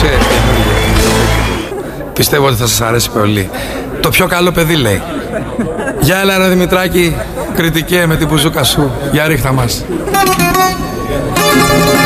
καινούργια. Πιστεύω ότι θα σας αρέσει πολύ. Το πιο καλό παιδί λέει. Γεια έλα ρε Δημητράκη, κριτικέ με την μπουζούκα σου. Για ρίχτα μας.